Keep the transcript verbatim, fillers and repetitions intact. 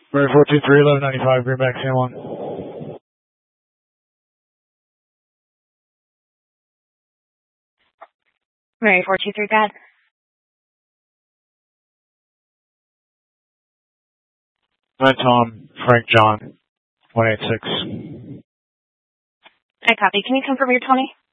Mary four two three, eleven ninety-five, Greenback, San Juan. Mary four two three, bad. Hi, Tom, Frank, John, one eight six. I copy. Can you confirm your Tony?